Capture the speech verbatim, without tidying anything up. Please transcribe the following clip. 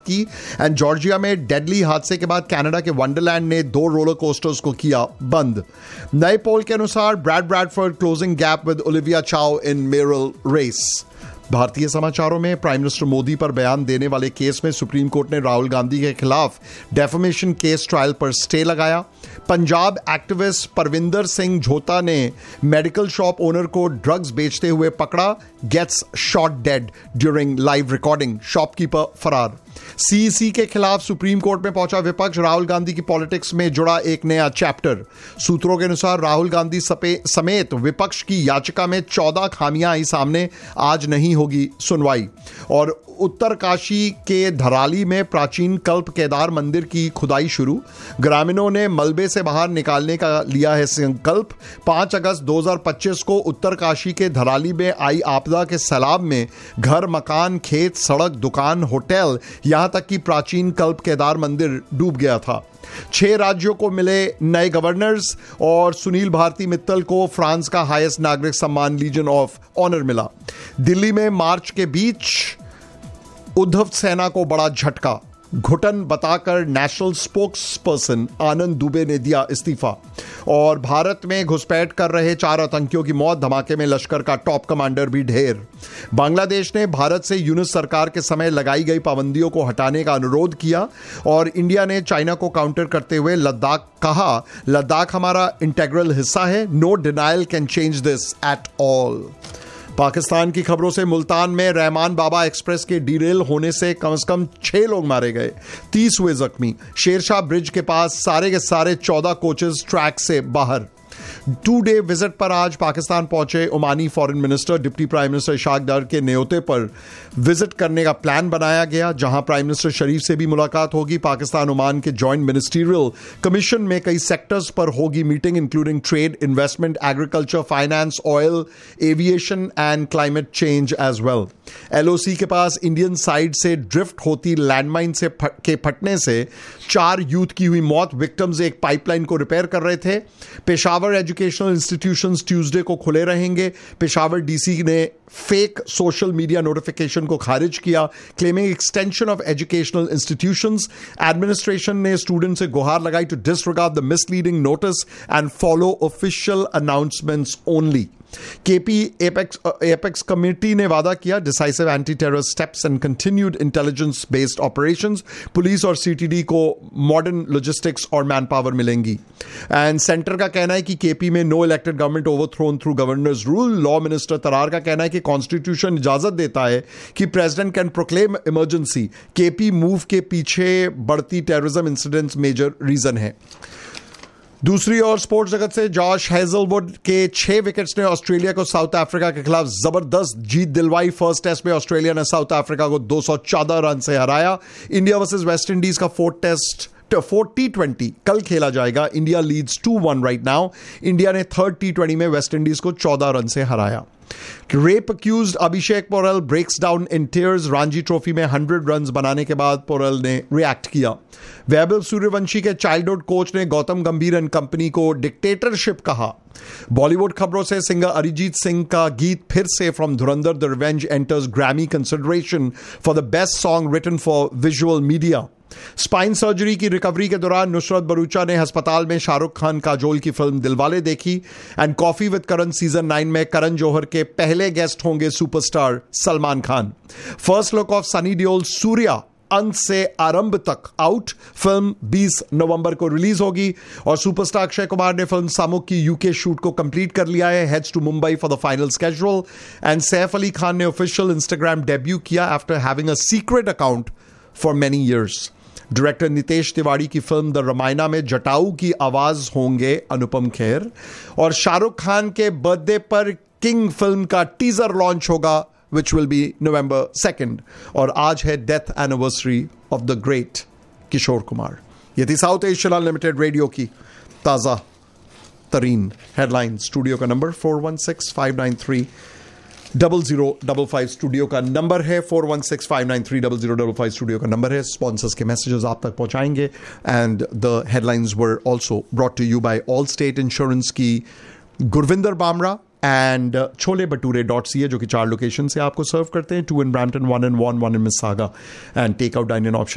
की. And Georgia में deadly हादसे के बाद कनाडा के वंडरलैंड ने दो रोलर कोस्टर्स को किया बंद. नए पोल के अनुसार bread Bradford closing gap with Olivia चाओ इन मेरल रेस. भारतीय समाचारों में प्राइम मिनिस्टर मोदी पर बयान देने वाले केस में सुप्रीम कोर्ट ने राहुल गांधी के खिलाफ डेफेमेशन केस ट्रायल पर स्टे लगाया. पंजाब एक्टिविस्ट परविंदर सिंह झोता ने मेडिकल शॉप ओनर को ड्रग्स बेचते हुए पकड़ा. Gets shot dead during live recording. Shopkeeper फरार. सीईसी के खिलाफ सुप्रीम कोर्ट में पहुंचा विपक्ष. राहुल गांधी की पॉलिटिक्स में जुड़ा एक नया चैप्टर. सूत्रों के अनुसार राहुल गांधी समेत विपक्ष की याचिका में चौदह खामियां आई सामने. आज नहीं होगी सुनवाई. और उत्तरकाशी के धराली में प्राचीन कल्प केदार मंदिर की खुदाई शुरू. ग्रामीणों ने मलबे से बाहर निकालने का लिया है संकल्प. पांच अगस्त दो हज़ार पच्चीस को उत्तरकाशी के धराली में आई आपदा के सैलाब में घर, मकान, खेत, सड़क, दुकान, होटल, यहां तक कि प्राचीन कल्प केदार मंदिर डूब गया था. छह राज्यों को मिले नए गवर्नर्स और सुनील भारती मित्तल को फ्रांस का हाईएस्ट नागरिक सम्मान लीजन ऑफ ऑनर मिला. दिल्ली में मार्च के बीच उद्धव सेना को बड़ा झटका. घुटन बताकर नेशनल स्पोक्स पर्सन आनंद दुबे ने दिया इस्तीफा. और भारत में घुसपैठ कर रहे चार आतंकियों की मौत. धमाके में लश्कर का टॉप कमांडर भी ढेर. बांग्लादेश ने भारत से यूनुस सरकार के समय लगाई गई पाबंदियों को हटाने का अनुरोध किया. और इंडिया ने चाइना को काउंटर करते हुए लद्दाख कहा, लद्दाख हमारा इंटेग्रल हिस्सा है. No denial can change this at all. Pakistan की खबरों से मुल्तान में रहमान बाबा एक्सप्रेस के डीरेल होने से कम से कम छह लोग मारे गए, तीस हुए जख्मी. शेरशाह ब्रिज के पास सारे के सारे चौदह कोचेस ट्रैक से बाहर. टू डे विजिट पर आज पाकिस्तान पहुंचे Omani foreign minister. Deputy prime minister Ishaq डार के न्योते पर विजिट करने का प्लान बनाया गया, जहां प्राइम मिनिस्टर शरीफ से भी मुलाकात होगी. पाकिस्तान ओमान के जॉइंट मिनिस्ट्रियल कमीशन में कई सेक्टर्स पर होगी meeting, including trade, investment, agriculture, finance, oil, aviation and climate change as well. LOC के पास इंडियन साइड से ड्रिफ्ट होती लैंडमाइन से फट, के फटने से चार यूथ की हुई मौत. विक्टिम्स एक पाइपलाइन को रिपेयर कर रहे थे. पेशावर एजुकेशनल इंस्टीट्यूशंस ट्यूसडे को खुले रहेंगे. पेशावर डीसी ने फेक सोशल मीडिया नोटिफिकेशन को खारिज किया, claiming extension of educational institutions. Administration ने स्टूडेंट से गुहार लगाई to disregard the misleading notice and follow official announcements only. KP apex apex committee ने वादा किया decisive anti terror steps and continued intelligence based operations. Police और CTD को modern logistics और मैन पावर मिलेंगी. एंड सेंटर का कहना है कि केपी में no elected government overthrown through governors rule. Law minister तरार का कहना है कि कॉन्स्टिट्यूशन इजाजत देता है कि president can proclaim emergency. KP move के पीछे बढ़ती टेररिज्म इंसिडेंट्स मेजर रीजन है. दूसरी ओर स्पोर्ट्स जगत से जॉश हेजलवुड के छह विकेट्स ने ऑस्ट्रेलिया को साउथ अफ्रीका के खिलाफ जबरदस्त जीत दिलवाई. फर्स्ट टेस्ट में ऑस्ट्रेलिया ने साउथ अफ्रीका को दो सौ चौदह रन से हराया. इंडिया वर्सेस वेस्ट इंडीज का fourth test fourth T twenty कल खेला जाएगा. India leads to one right now. India ने थर्ड टी ट्वेंटी में वेस्ट इंडीज को चौदह रन से हराया. Rape accused Abhishek Porel breaks down in tears. Ranji trophy में हंड्रेड रन बनाने के बाद पोरेल ने रिएक्ट किया. वैभव सूर्यवंशी के चाइल्डहुड कोच ने गौतम गंभीर एंड कंपनी को डिक्टेटरशिप कहा. बॉलीवुड खबरों से सिंगर अरिजीत सिंह का गीत फिर से from Dhurandhar the revenge enters Grammy consideration for the best song written for visual media. Spine surgery की रिकवरी के दौरान नुसरत भरूचा ने अस्पताल में शाहरुख खान काजोल की फिल्म दिलवाले देखी. And coffee with Karan season nine में करण जौहर के पहले गेस्ट होंगे superstar Salman Khan. First look of Sunny Deol Surya अंत से आरंभ तक आउट. फिल्म बीस नवंबर को रिलीज होगी. और सुपरस्टार अक्षय कुमार ने फिल्म सामुक की यूके शूट को कंप्लीट कर लिया है. Heads to Mumbai for the final schedule. And Saif Ali Khan ने ऑफिशियल इंस्टाग्राम डेब्यू किया after having a secret account for many years. Director Nitesh Tiwari की फिल्म द रामायणा में जटाऊ की आवाज होंगे अनुपम खेर. और शाहरुख खान के बर्थडे पर किंग फिल्म का टीजर लॉन्च होगा which will be November second. और आज है death anniversary of the great Kishore Kumar. ये थी साउथ एशियन अनलिमिटेड रेडियो की ताज़ा तरीन हेडलाइन. स्टूडियो का number four one six five nine three double zero double five studio का नंबर है. Four one six five nine three double zero double five studio का number है. Sponsors के messages आप तक पहुंचाएंगे. And the headlines were also brought to you bye all state insurance की Gurvinder Bamra and chole bhature dot C ए, जो कि चार लोकेशन से आपको सर्व करते हैं. To in Brampton, one in von, one in मिसागा. And take out dine in option